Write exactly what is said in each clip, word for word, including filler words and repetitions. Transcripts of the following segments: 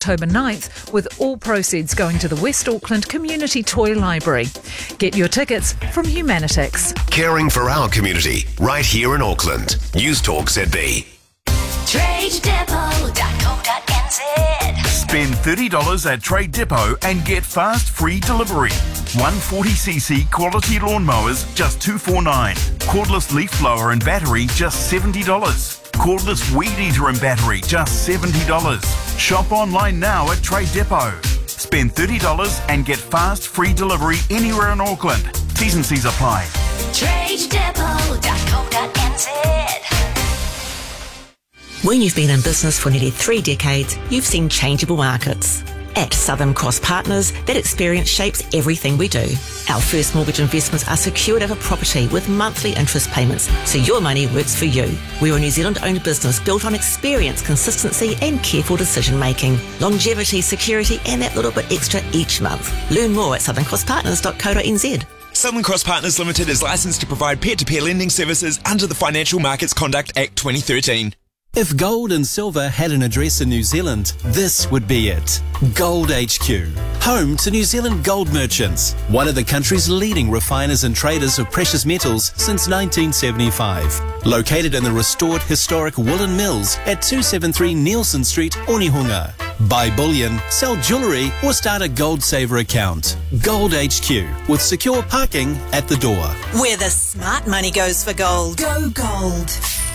October ninth, with all proceeds going to the West Auckland Community Toy Library. Get your tickets from Humanitix. Caring for our community, right here in Auckland. News Talk Z B. trade depot dot co dot n z. Spend thirty dollars at Trade Depot and get fast free delivery. one forty c c quality lawnmowers, just two forty-nine. Cordless leaf blower and battery, just seventy dollars. Cordless weed eater and battery, just seventy dollars. Shop online now at Trade Depot. Spend thirty dollars and get fast free delivery anywhere in Auckland. T's and C's apply. trade depot dot co dot n z. When you've been in business for nearly three decades, you've seen changeable markets. At Southern Cross Partners, that experience shapes everything we do. Our first mortgage investments are secured over property with monthly interest payments, so your money works for you. We're a New Zealand-owned business built on experience, consistency and careful decision-making. Longevity, security and that little bit extra each month. Learn more at southern cross partners dot co dot n z. Southern Cross Partners Limited is licensed to provide peer-to-peer lending services under the Financial Markets Conduct Act twenty thirteen. If gold and silver had an address in New Zealand, this would be it. Gold H Q, home to New Zealand gold merchants, one of the country's leading refiners and traders of precious metals since nineteen seventy-five. Located in the restored historic Woolen Mills at two seventy-three Nielsen Street, Onehunga. Buy bullion, sell jewellery or start a Gold Saver account. Gold H Q, with secure parking at the door. Where the smart money goes for gold. Go gold.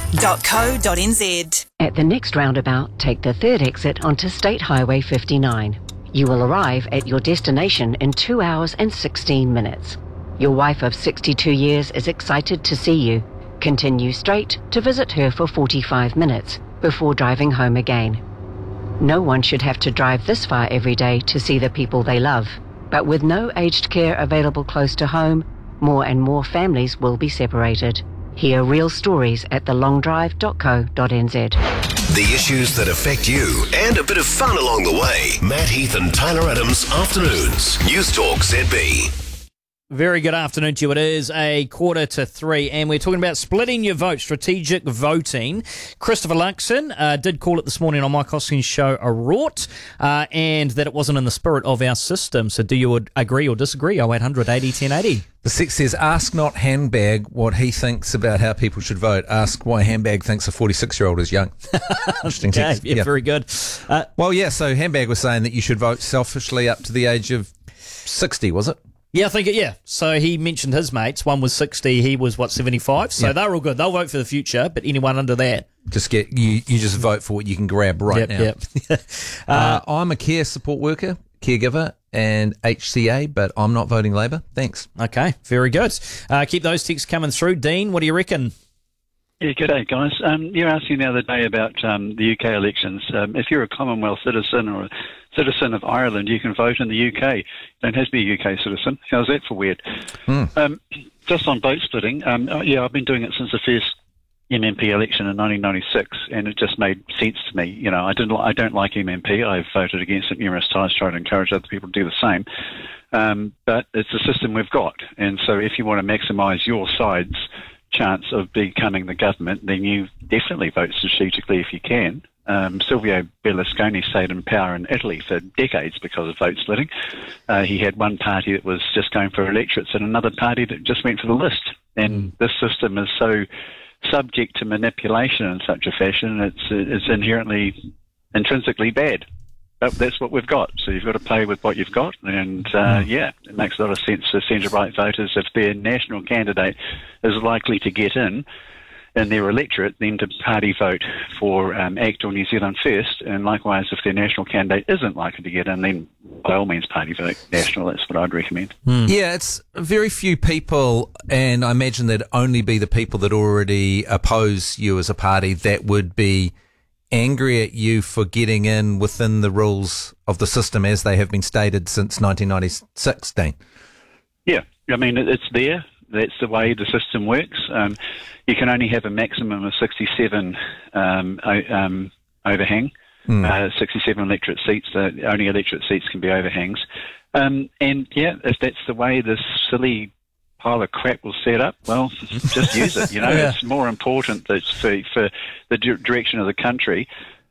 .co.nz. At the next roundabout, take the third exit onto State Highway fifty-nine. You will arrive at your destination in two hours and sixteen minutes. Your wife of sixty-two years is excited to see you. Continue straight to visit her for forty-five minutes before driving home again. No one should have to drive this far every day to see the people they love. But with no aged care available close to home, more and more families will be separated. Hear real stories at the long drive dot co dot n z. The issues that affect you and a bit of fun along the way. Matt Heath and Tyler Adams, Afternoons. News Talk Z B. Very good afternoon to you. It is a quarter to three, and we're talking about splitting your vote, strategic voting. Christopher Luxon uh, did call it this morning on Mike Hoskins' show a rort, uh, and that it wasn't in the spirit of our system. So do you agree or disagree? oh eight hundred eighty ten eighty. The six says, ask not Handbag what he thinks about how people should vote. Ask why Handbag thinks a forty-six-year-old is young. Interesting okay, text. Yeah, yeah, very good. Uh, well, yeah, so Handbag was saying that you should vote selfishly up to the age of sixty, was it? Yeah, I think it, yeah. So he mentioned his mates. One was sixty, he was, what, seventy-five? So yep. they're all good. They'll vote for the future, but anyone under that. Just get, you, you just vote for what you can grab right yep, now. Yep. uh, uh, I'm a care support worker, caregiver, and H C A, but I'm not voting Labour. Thanks. Okay, very good. Uh, keep those texts coming through. Dean, what do you reckon? Yeah, g'day, guys. Um, you were asking the other day about um, the U K elections. Um, if you're a Commonwealth citizen or a citizen of Ireland, you can vote in the U K. You don't have to be a U K citizen. How's that for weird? Mm. Um, just on vote splitting, um, yeah, I've been doing it since the first M M P election in nineteen ninety-six, and it just made sense to me. You know, I didn't, I don't like M M P. I've voted against it numerous times, trying to encourage other people to do the same. Um, but it's the system we've got, and so if you want to maximise your side's chance of becoming the government, then you definitely vote strategically if you can. Um, Silvio Berlusconi stayed in power in Italy for decades because of vote splitting. Uh, he had one party that was just going for electorates and another party that just went for the list. And mm. this system is so subject to manipulation in such a fashion, it's, it's inherently, intrinsically bad. But that's what we've got. So you've got to play with what you've got. And, uh, mm. yeah, it makes a lot of sense for centre-right voters. If their national candidate is likely to get in, in their electorate, then to party vote for um, ACT or New Zealand First, and likewise, if their national candidate isn't likely to get in, then by all means party vote National. That's what I'd recommend. Mm. Yeah, it's very few people, and I imagine there'd only be the people that already oppose you as a party that would be angry at you for getting in within the rules of the system as they have been stated since nineteen ninety-six, Dean. Yeah, I mean, it's there. That's the way the system works. Um, you can only have a maximum of sixty-seven um, um, overhang, mm. uh, sixty-seven electorate seats. Uh, only electorate seats can be overhangs. Um, and, yeah, if that's the way this silly pile of crap was set up, well, just use it. You know, yeah. It's more important that for, for the direction of the country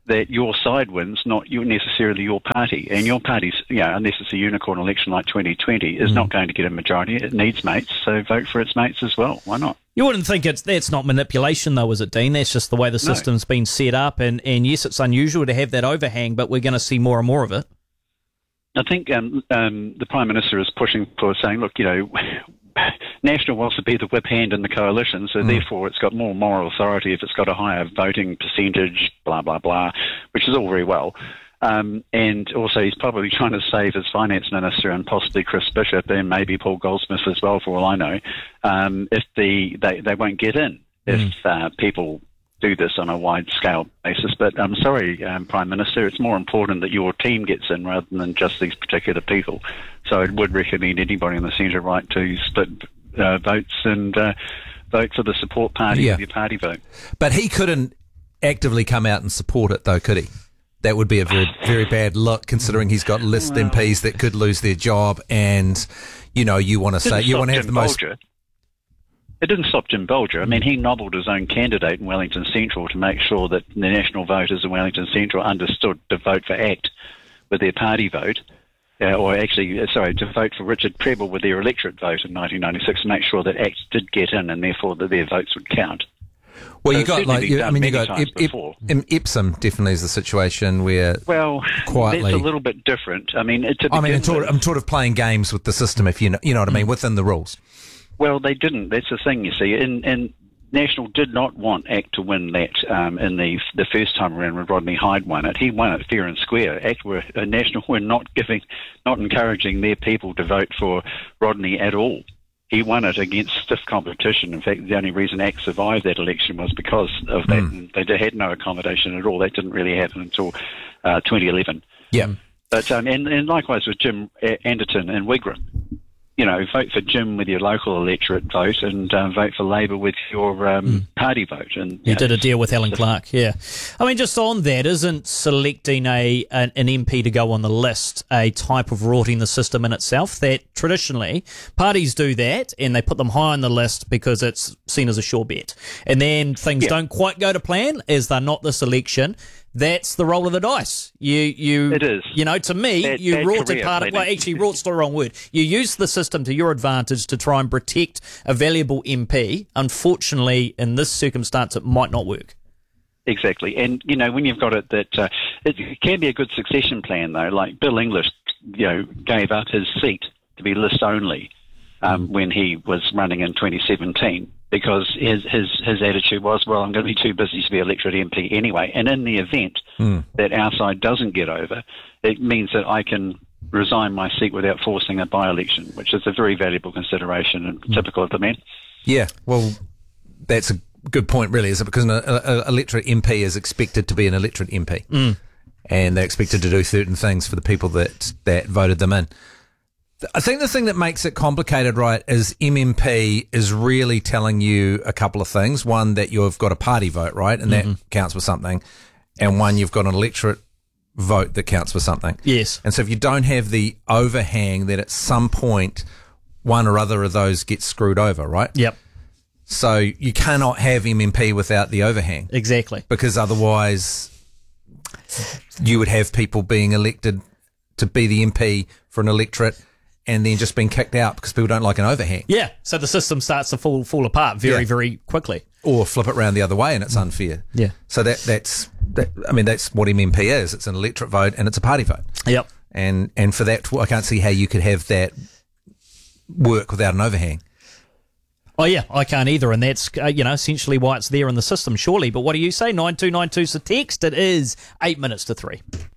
that your side wins, not your, necessarily your party. And your party's, you know, unless it's a unicorn election like twenty twenty, is mm. not going to get a majority. It needs mates, so vote for its mates as well. Why not? You wouldn't think it's that's not manipulation, though, is it, Dean? That's just the way the system's no. been set up. And, and yes, it's unusual to have that overhang, but we're going to see more and more of it. I think um, um, the Prime Minister is pushing for saying, look, you know, National wants to be the whip hand in the coalition, so mm. therefore it's got more moral authority if it's got a higher voting percentage, blah, blah, blah, which is all very well. Um, and also he's probably trying to save his finance minister and possibly Chris Bishop and maybe Paul Goldsmith as well, for all I know, um, if the they, they won't get in mm. if uh, people do this on a wide-scale basis. But I'm sorry, um, Prime Minister, it's more important that your team gets in rather than just these particular people. So I would recommend anybody in the centre right to split uh, votes and uh, vote for the support party yeah. with your party vote. But he couldn't actively come out and support it, though, could he? That would be a very, very bad look, considering he's got list well, M Ps that could lose their job, and you know you want to say you want to have Jim the most. Bolger. It didn't stop Jim Bolger. I mean, he nobbled his own candidate in Wellington Central to make sure that the national voters in Wellington Central understood to vote for ACT with their party vote, uh, or actually, uh, sorry, to vote for Richard Prebble with their electorate vote in nineteen ninety-six to make sure that ACT did get in and therefore that their votes would count. Well, so you got like you, I mean, you got Ip, Ip, Ip, Epsom definitely is the situation where well, quietly, that's a little bit different. I mean, to I mean, I'm sort, with, of, I'm sort of playing games with the system, if you know, you know what I mean, within the rules. Well, they didn't. That's the thing, you see. And, and National did not want ACT to win that um, in the the first time around when Rodney Hyde won it. He won it fair and square. ACT were uh, National were not giving, not encouraging their people to vote for Rodney at all. He won it against stiff competition. In fact, the only reason ACT survived that election was because of that. Mm. They had no accommodation at all. That didn't really happen until uh, twenty eleven. Yeah. But um, and, and likewise with Jim Anderton and Wigram. You know, vote for Jim with your local electorate vote and uh, vote for Labour with your um, mm. party vote. And You know, did a deal with Alan Clark, yeah. I mean, just on that, isn't selecting a an, an M P to go on the list a type of rorting the system in itself? That traditionally, parties do that and they put them high on the list because it's seen as a sure bet. And then things yeah. don't quite go to plan as they're not this election. That's the roll of the dice. You, you, it is. You know, to me, bad, you bad rorted part of, well, actually, rort's the wrong word. You use the system to your advantage to try and protect a valuable M P. Unfortunately, in this circumstance, it might not work. Exactly. And, you know, when you've got it that, uh, it can be a good succession plan, though. Like Bill English, you know, gave up his seat to be list only um, when he was running in twenty seventeen. Because his, his his attitude was, well, I'm going to be too busy to be electorate M P anyway. And in the event mm. that our side doesn't get over, it means that I can resign my seat without forcing a by-election, which is a very valuable consideration and mm. typical of the man. Yeah, well, that's a good point, really, is it? Because an a, a electorate M P is expected to be an electorate M P. Mm. And they're expected to do certain things for the people that, that voted them in. I think the thing that makes it complicated, right, is M M P is really telling you a couple of things. One, that you've got a party vote, right, and mm-hmm. that counts for something. And one, you've got an electorate vote that counts for something. Yes. And so if you don't have the overhang, that at some point one or other of those gets screwed over, right? Yep. So you cannot have M M P without the overhang. Exactly. Because otherwise you would have people being elected to be the M P for an electorate and then just being kicked out because people don't like an overhang. Yeah, so the system starts to fall fall apart very, yeah. very quickly. Or flip it around the other way and it's unfair. Yeah. So that that's, that, I mean, that's what M M P is. It's an electorate vote and it's a party vote. Yep. And and for that, I can't see how you could have that work without an overhang. Oh, yeah, I can't either, and that's, uh, you know, essentially why it's there in the system, surely. But what do you say? nine two nine two is the text. It is eight minutes to three.